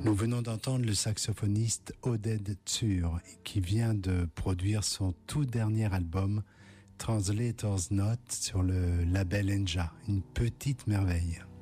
Nous venons d'entendre le saxophoniste Oded Tsur qui vient de produire son tout dernier album Translator's Note sur le label Enja, une petite merveille.